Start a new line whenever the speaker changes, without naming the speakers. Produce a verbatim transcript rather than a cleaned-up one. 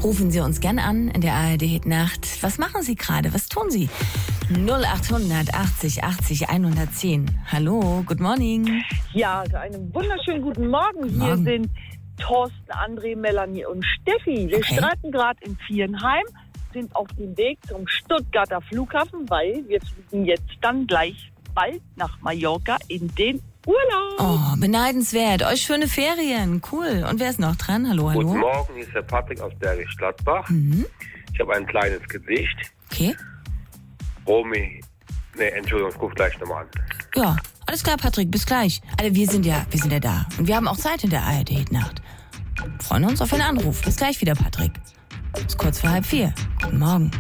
Rufen Sie uns gerne an in der A R D Hit Nacht. Was machen Sie gerade? Was tun Sie? null achthundert achtzig achtzig hundertzehn. Hallo, good morning.
Ja, also einen wunderschönen guten Morgen. Hier
Morgen.
sind Thorsten, André, Melanie und Steffi. Wir
Okay.
starten gerade in Viernheim, sind auf dem Weg zum Stuttgarter Flughafen, weil wir fliegen jetzt dann gleich bald nach Mallorca in den Urlaub.
Oh, beneidenswert. Euch schöne Ferien. Cool. Und wer ist noch dran? Hallo, hallo.
Guten Morgen, hier ist der Patrick aus Bergisch Gladbach.
Mhm.
Ich habe ein kleines Gesicht.
Okay.
Romy, nee, Entschuldigung, ich rufe gleich nochmal an.
Ja, alles klar, Patrick. Bis gleich. Also wir sind ja, wir sind ja da. Und wir haben auch Zeit in der A R D Hit Nacht. Freuen uns auf einen Anruf. Bis gleich wieder, Patrick. Bis kurz vor halb vier. Guten Morgen.